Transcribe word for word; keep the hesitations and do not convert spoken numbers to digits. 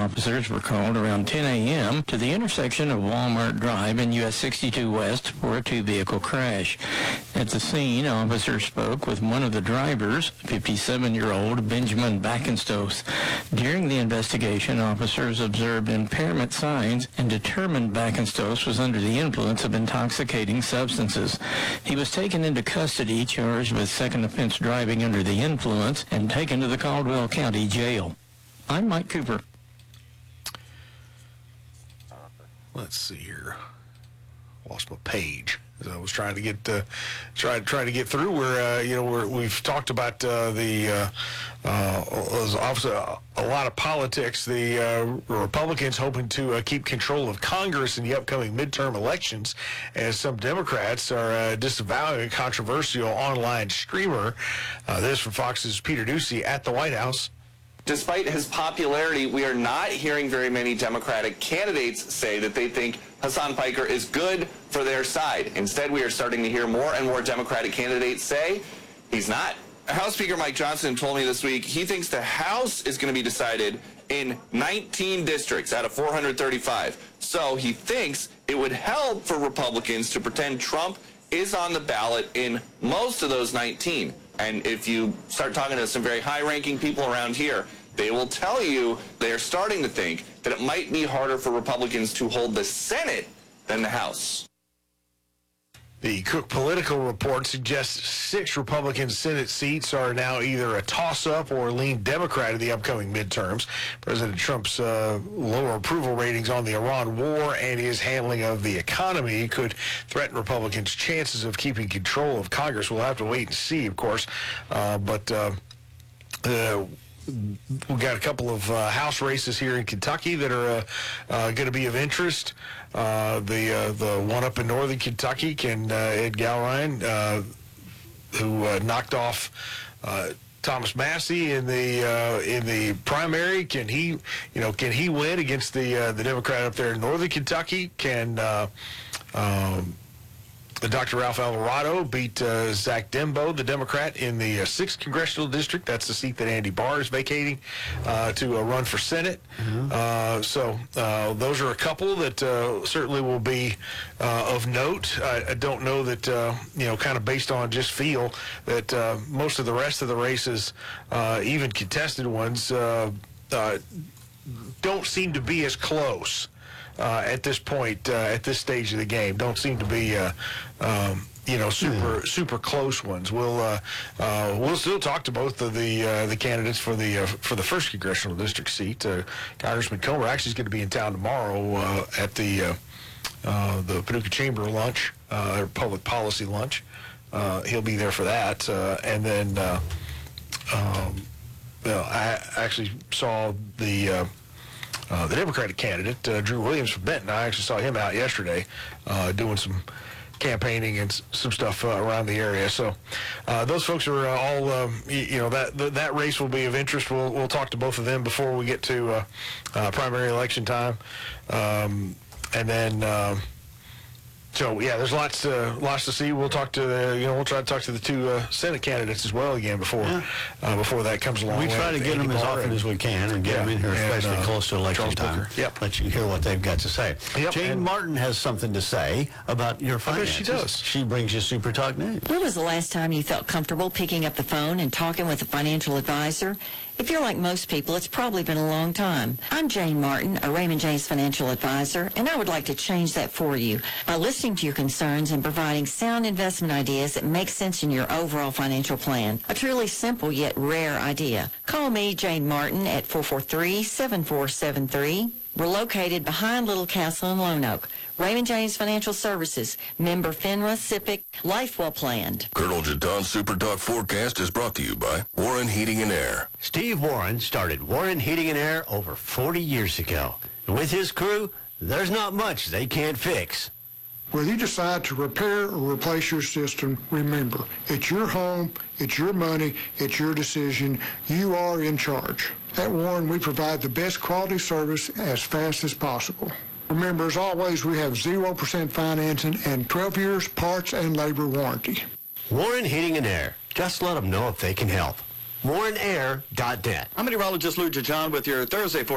officers were called around ten a.m. to the intersection of Walmart Drive and U S sixty-two West for a two-vehicle crash. At the scene, officers spoke with one of the drivers, fifty-seven-year-old Benjamin Backenstoth. During the investigation, officers observed impairment signs and determined Backenstoth was under the influence of intoxicating substances. He was taken into custody, charged with second offense driving under the influence, and taken to the Caldwell County Jail. I'm Mike Cooper. Let's see here. Lost my page. As I was trying to get uh, try try to get through where uh, you know where we've talked about uh, the uh, uh, obviously a lot of politics. The uh, Republicans hoping to uh, keep control of Congress in the upcoming midterm elections, as some Democrats are uh, disavowing a controversial online streamer. Uh, this from Fox's Peter Doocy at the White House. Despite his popularity, we are not hearing very many Democratic candidates say that they think Hasan Piker is good for their side. Instead, we are starting to hear more and more Democratic candidates say he's not. House Speaker Mike Johnson told me this week he thinks the House is going to be decided in nineteen districts out of four hundred thirty-five. So he thinks it would help for Republicans to pretend Trump is on the ballot in most of those nineteen. And if you start talking to some very high-ranking people around here, they will tell you they're starting to think that it might be harder for Republicans to hold the Senate than the House. The Cook Political Report suggests six Republican Senate seats are now either a toss-up or lean Democrat in the upcoming midterms. President Trump's uh, lower approval ratings on the Iran war and his handling of the economy could threaten Republicans' chances of keeping control of Congress. We'll have to wait and see, of course. Uh, but uh, uh, we've got a couple of uh, House races here in Kentucky that are uh, uh, going to be of interest. Uh, the uh, the one up in northern Kentucky, can uh, Ed Galrine, uh, who uh, knocked off uh, Thomas Massey in the uh, in the primary, can he you know can he win against the uh, the Democrat up there in northern Kentucky? Can uh, um, Doctor Ralph Alvarado beat uh, Zach Dembo, the Democrat, in the uh, sixth Congressional District? That's the seat that Andy Barr is vacating uh, to uh, run for Senate. Mm-hmm. uh, so uh, those are a couple that uh, certainly will be uh, of note. I, I don't know that, uh, you know, kind of based on just feel, that uh, most of the rest of the races, uh, even contested ones, uh, uh, don't seem to be as close. Uh, at this point, uh, at this stage of the game, don't seem to be, uh, um, you know, super mm. super close ones. We'll uh, uh, we'll still talk to both of the uh, the candidates for the uh, for the first congressional district seat. Uh, Congressman Comer actually is going to be in town tomorrow uh, at the uh, uh, the Paducah Chamber lunch, uh, or public policy lunch. Uh, he'll be there for that, uh, and then uh, um, you know, I actually saw the. Uh, Uh, the Democratic candidate, uh, Drew Williams from Benton. I actually saw him out yesterday uh, doing some campaigning and s- some stuff uh, around the area. So uh, those folks are uh, all, um, y- you know, that th- that race will be of interest. We'll we'll talk to both of them before we get to uh, uh, primary election time. Um, and then... Um, So, yeah, there's lots uh, lots to see. We'll talk to the, you know, we'll try to talk to the two uh, Senate candidates as well again before yeah. uh, before that comes along. We try to get them as often as we can and get yeah, them in here, especially and, uh, close to election Charles time. Booker. Yep. Let you hear what they've got to say. Yep. Jane and Martin has something to say about your finances. she does. She brings you Super Talk News. When was the last time you felt comfortable picking up the phone and talking with a financial advisor? If you're like most people, it's probably been a long time. I'm Jane Martin, a Raymond James financial advisor, and I would like to change that for you by listening to your concerns and providing sound investment ideas that make sense in your overall financial plan. A truly simple yet rare idea. Call me, Jane Martin, at four four three, seven four seven three. We're located behind Little Castle in Lone Oak. Raymond James Financial Services, member FINRA, SIPC, life well planned. Colonel Jaton's Super Talk Forecast is brought to you by Warren Heating and Air. Steve Warren started Warren Heating and Air over forty years ago. And with his crew, there's not much they can't fix. Whether you decide to repair or replace your system, remember, it's your home, it's your money, it's your decision. You are in charge. At Warren, we provide the best quality service as fast as possible. Remember, as always, we have zero percent financing and twelve years parts and labor warranty. Warren Heating and Air. Just let them know if they can help. warren air dot net. I'm meteorologist Lou Jajan with your Thursday